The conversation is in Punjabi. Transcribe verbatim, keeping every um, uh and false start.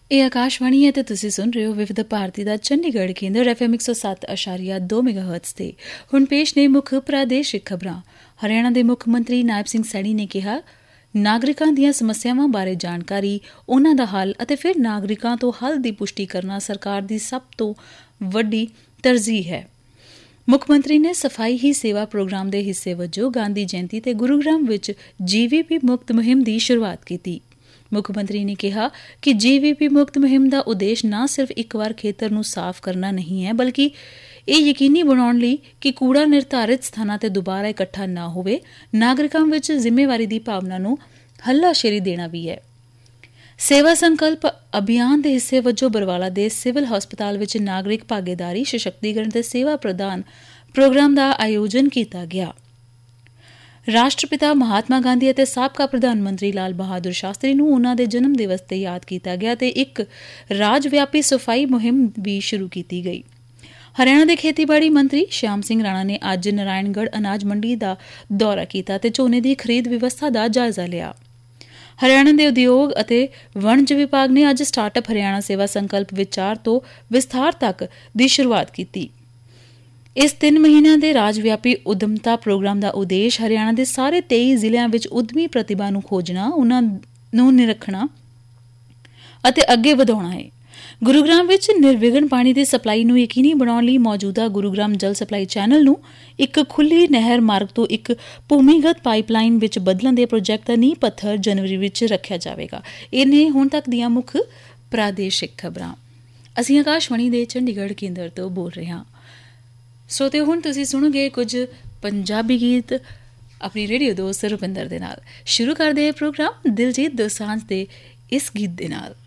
ਇਹ ਆਕਾਸ਼ਵਾਣੀ ਹੈ ਤੇ ਤੁਸੀਂ ਸੁਣ ਰਹੇ ਹੋ ਵਿਵਧ ਭਾਰਤੀ ਦਾ ਚੰਡੀਗੜ੍ਹ ਕੇਂਦਰ ਐਫ ਐਮ ਇੱਕ ਸੌ ਸੱਤ ਅਸ਼ਾਰੀਆ ਦੋ ਮੈਗਾਹਰਟਜ਼ ਤੇ। ਹੁਣ ਪੇਸ਼ ਨੇ ਮੁੱਖ ਪ੍ਰਾਦੇਸ਼ਿਕ ਖਬਰਾਂ। ਹਰਿਆਣਾ ਦੇ ਮੁੱਖ ਮੰਤਰੀ ਨਾਇਬ ਸਿੰਘ ਸੈਣੀ ਨੇ ਕਿਹਾ, ਨਾਗਰਿਕਾਂ ਦੀਆਂ ਸਮੱਸਿਆਵਾਂ ਬਾਰੇ ਜਾਣਕਾਰੀ, ਉਨ੍ਹਾਂ ਦਾ ਹੱਲ ਅਤੇ ਫਿਰ ਨਾਗਰਿਕਾਂ ਤੋਂ ਹੱਲ ਦੀ ਪੁਸ਼ਟੀ ਕਰਨਾ ਸਰਕਾਰ ਦੀ ਸਭ ਤੋਂ ਵੱਡੀ ਤਰਜੀਹ ਹੈ। ਮੁੱਖ ਮੰਤਰੀ ਨੇ ਸਫਾਈ ਹੀ ਸੇਵਾ ਪ੍ਰੋਗਰਾਮ ਦੇ ਹਿੱਸੇ ਵਜੋਂ ਗਾਂਧੀ ਜਯੰਤੀ ਤੇ ਗੁਰੂਗ੍ਰਾਮ ਵਿੱਚ ਜੀ ਵੀ ਪੀ ਮੁਕਤ ਮੁਹਿੰਮ ਦੀ ਸ਼ੁਰੂਆਤ ਕੀਤੀ। ਮੁੱਖ ਮੰਤਰੀ ਨੇ ਕਿਹਾ ਕਿ ਜੀ ਵੀ ਪੀ ਮੁਕਤ ਮੁਹਿੰਮ ਦਾ ਉਦੇਸ਼ ਨਾ ਸਿਰਫ ਇੱਕ ਵਾਰ ਖੇਤਰ ਨੂੰ ਸਾਫ਼ ਕਰਨਾ ਨਹੀਂ ਹੈ, ਬਲਕਿ ਇਹ ਯਕੀਨੀ ਬਣਾਉਣ ਲਈ ਕਿ ਕੂੜਾ ਨਿਰਧਾਰਿਤ ਸਥਾਨਾਂ ਤੇ ਦੁਬਾਰਾ ਇਕੱਠਾ ਨਾ ਹੋਵੇ, ਨਾਗਰਿਕਾਂ ਵਿੱਚ ਜ਼ਿੰਮੇਵਾਰੀ ਦੀ ਭਾਵਨਾ ਨੂੰ ਹੱਲਾਸ਼ੇਰੀ ਦੇਣਾ ਵੀ ਹੈ। ਸੇਵਾ ਸੰਕਲਪ ਅਭਿਆਨ ਦੇ ਹਿੱਸੇ ਵਜੋਂ ਬਰਵਾਲਾ ਦੇ ਸਿਵਲ ਹਸਪਤਾਲ ਵਿੱਚ ਨਾਗਰਿਕ ਭਾਗੀਦਾਰੀ, ਸਸ਼ਕਤੀਕਰਨ ਤੇ ਸੇਵਾ ਪ੍ਰਦਾਨ ਪ੍ਰੋਗਰਾਮ ਦਾ ਆਯੋਜਨ ਕੀਤਾ ਗਿਆ। ਰਾਸ਼ਟਰਪਿਤਾ ਮਹਾਤਮਾ ਗਾਂਧੀ ਅਤੇ ਸਾਬਕਾ ਪ੍ਰਧਾਨ ਮੰਤਰੀ ਲਾਲ ਬਹਾਦੁਰ ਸ਼ਾਸਤਰੀ ਨੂੰ ਉਨ੍ਹਾਂ ਦੇ ਜਨਮ ਦਿਵਸ ਤੇ ਯਾਦ ਕੀਤਾ ਗਿਆ ਤੇ ਇੱਕ ਰਾਜ ਵਿਆਪੀ ਸਫਾਈ ਮੁਹਿੰਮ ਵੀ ਸ਼ੁਰੂ ਕੀਤੀ ਗਈ। ਹਰਿਆਣਾ ਦੇ ਖੇਤੀਬਾੜੀ ਮੰਤਰੀ ਸ਼ਿਆਮ ਸਿੰਘ ਰਾਣਾ ਨੇ ਅੱਜ ਨਾਰਾਇਣਗੜ੍ਹ ਅਨਾਜ ਮੰਡੀ ਦਾ ਦੌਰਾ ਕੀਤਾ ਤੇ ਝੋਨੇ ਦੀ ਖਰੀਦ ਵਿਵਸਥਾ ਦਾ ਜਾਇਜ਼ਾ ਲਿਆ। ਹਰਿਆਣਾ ਦੇ ਉਦਯੋਗ ਅਤੇ ਵਣਜ ਵਿਭਾਗ ਨੇ ਅੱਜ ਸਟਾਰਟਅਪ ਹਰਿਆਣਾ ਸੇਵਾ ਸੰਕਲਪ ਵਿਚਾਰ ਤੋਂ ਵਿਸਥਾਰ ਤੱਕ ਦੀ ਸ਼ੁਰੂਆਤ ਕੀਤੀ। ਇਸ ਤਿੰਨ ਮਹੀਨਿਆਂ ਦੇ ਰਾਜ ਵਿਆਪੀ ਉਦਮਤਾ ਪ੍ਰੋਗਰਾਮ ਦਾ ਉਦੇਸ਼ ਹਰਿਆਣਾ ਦੇ ਸਾਰੇ ਤੇਈ ਜ਼ਿਲ੍ਹਿਆਂ ਵਿੱਚ ਉੱਦਮੀ ਪ੍ਰਤਿਭਾ ਨੂੰ ਖੋਜਣਾ, ਉਨ੍ਹਾਂ ਨੂੰ ਨਿਰਖਣਾ ਅਤੇ ਅੱਗੇ ਵਧਾਉਣਾ ਹੈ। ਗੁਰੂਗ੍ਰਾਮ ਵਿੱਚ ਨਿਰਵਿਘਨ ਪਾਣੀ ਦੀ ਸਪਲਾਈ ਨੂੰ ਯਕੀਨੀ ਬਣਾਉਣ ਲਈ ਮੌਜੂਦਾ ਗੁਰੂਗ੍ਰਾਮ ਜਲ ਸਪਲਾਈ ਚੈਨਲ ਨੂੰ ਇੱਕ ਖੁੱਲ੍ਹੀ ਨਹਿਰ ਮਾਰਗ ਤੋਂ ਇੱਕ ਭੂਮੀਗਤ ਪਾਈਪਲਾਈਨ ਵਿੱਚ ਬਦਲਣ ਦੇ ਪ੍ਰੋਜੈਕਟ ਦਾ ਨੀਂਹ ਪੱਥਰ ਜਨਵਰੀ ਵਿੱਚ ਰੱਖਿਆ ਜਾਵੇਗਾ। ਇਹ ਨੇ ਹੁਣ ਤੱਕ ਦੀਆਂ ਮੁੱਖ ਪ੍ਰਾਦੇਸ਼ਿਕ ਖਬਰਾਂ। ਅਸੀਂ ਆਕਾਸ਼ਵਾਣੀ ਦੇ ਚੰਡੀਗੜ੍ਹ ਕੇਂਦਰ ਤੋਂ ਬੋਲ ਰਹੇ ਹਾਂ। ਸੋ ਤੇ ਹੁਣ ਤੁਸੀਂ ਸੁਣੋਗੇ ਕੁਝ ਪੰਜਾਬੀ ਗੀਤ ਆਪਣੀ ਰੇਡੀਓ ਦੋਸਤ ਰੁਪਿੰਦਰ ਦੇ ਨਾਲ। ਸ਼ੁਰੂ ਕਰਦੇ ਇਹ ਪ੍ਰੋਗਰਾਮ ਦਿਲਜੀਤ ਦੋਸਾਂਝ ਦੇ ਇਸ ਗੀਤ ਦੇ ਨਾਲ।